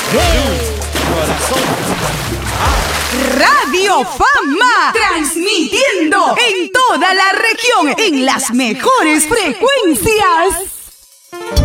Radio Fama, transmitiendo en toda la región en las mejores frecuencias.